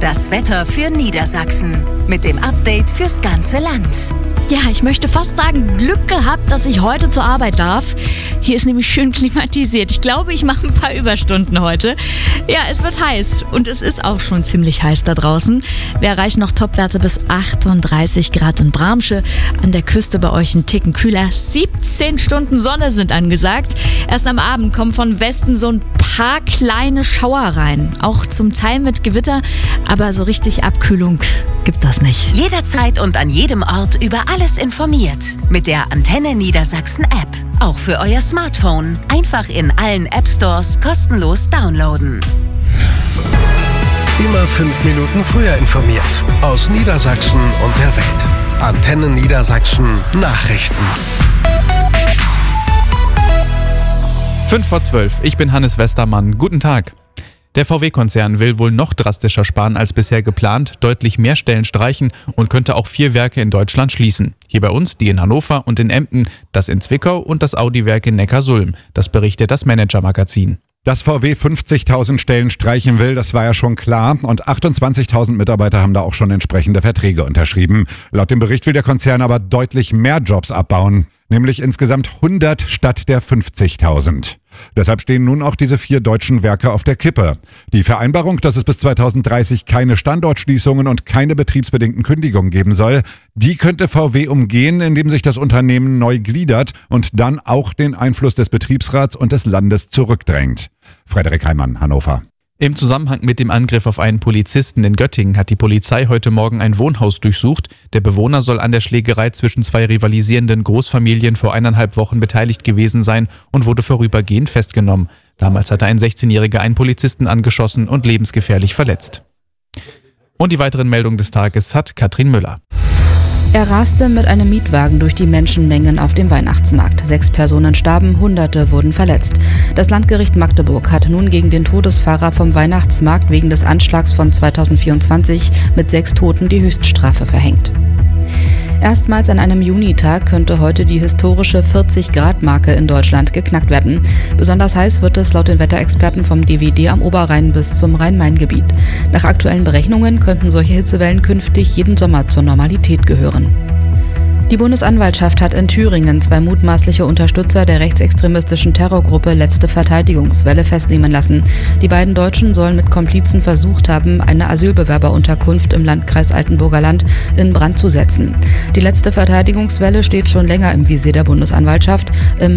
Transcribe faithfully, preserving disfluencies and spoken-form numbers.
Das Wetter für Niedersachsen mit dem Update fürs ganze Land. Ja, ich möchte fast sagen, Glück gehabt, dass ich heute zur Arbeit darf. Hier ist nämlich schön klimatisiert. Ich glaube, ich mache ein paar Überstunden heute. Ja, es wird heiß und es ist auch schon ziemlich heiß da draußen. Wir erreichen noch Topwerte bis achtunddreißig Grad in Bramsche. An der Küste bei euch ein Ticken kühler. siebzehn Stunden Sonne sind angesagt. Erst am Abend kommen von Westen so ein paar kleine Schauer rein. Auch zum Teil mit Gewitter, aber so richtig Abkühlung gibt das nicht. Jederzeit und an jedem Ort über alles informiert. Mit der Antenne Niedersachsen App. Auch für euer Smartphone. Einfach in allen App Stores kostenlos downloaden. Immer fünf Minuten früher informiert. Aus Niedersachsen und der Welt. Antenne Niedersachsen Nachrichten. fünf vor zwölf. Ich bin Hannes Westermann. Guten Tag. Der V W-Konzern will wohl noch drastischer sparen als bisher geplant, deutlich mehr Stellen streichen und könnte auch vier Werke in Deutschland schließen. Hier bei uns die in Hannover und in Emden, das in Zwickau und das Audi-Werk in Neckarsulm. Das berichtet das Manager-Magazin. Dass V W fünfzigtausend Stellen streichen will, das war ja schon klar und achtundzwanzigtausend Mitarbeiter haben da auch schon entsprechende Verträge unterschrieben. Laut dem Bericht will der Konzern aber deutlich mehr Jobs abbauen, nämlich insgesamt hundert statt der fünfzigtausend. Deshalb stehen nun auch diese vier deutschen Werke auf der Kippe. Die Vereinbarung, dass es bis zweitausenddreißig keine Standortschließungen und keine betriebsbedingten Kündigungen geben soll, die könnte V W umgehen, indem sich das Unternehmen neu gliedert und dann auch den Einfluss des Betriebsrats und des Landes zurückdrängt. Frederik Heimann, Hannover. Im Zusammenhang mit dem Angriff auf einen Polizisten in Göttingen hat die Polizei heute Morgen ein Wohnhaus durchsucht. Der Bewohner soll an der Schlägerei zwischen zwei rivalisierenden Großfamilien vor eineinhalb Wochen beteiligt gewesen sein und wurde vorübergehend festgenommen. Damals hatte ein sechzehnjähriger einen Polizisten angeschossen und lebensgefährlich verletzt. Und die weiteren Meldungen des Tages hat Katrin Müller. Er raste mit einem Mietwagen durch die Menschenmengen auf dem Weihnachtsmarkt. Sechs Personen starben, Hunderte wurden verletzt. Das Landgericht Magdeburg hat nun gegen den Todesfahrer vom Weihnachtsmarkt wegen des Anschlags von zweitausendvierundzwanzig mit sechs Toten die Höchststrafe verhängt. Erstmals an einem Junitag könnte heute die historische vierzig-Grad-Marke in Deutschland geknackt werden. Besonders heiß wird es laut den Wetterexperten vom D W D am Oberrhein bis zum Rhein-Main-Gebiet. Nach aktuellen Berechnungen könnten solche Hitzewellen künftig jeden Sommer zur Normalität gehören. Die Bundesanwaltschaft hat in Thüringen zwei mutmaßliche Unterstützer der rechtsextremistischen Terrorgruppe Letzte Verteidigungswelle festnehmen lassen. Die beiden Deutschen sollen mit Komplizen versucht haben, eine Asylbewerberunterkunft im Landkreis Altenburger Land in Brand zu setzen. Die Letzte Verteidigungswelle steht schon länger im Visier der Bundesanwaltschaft. Im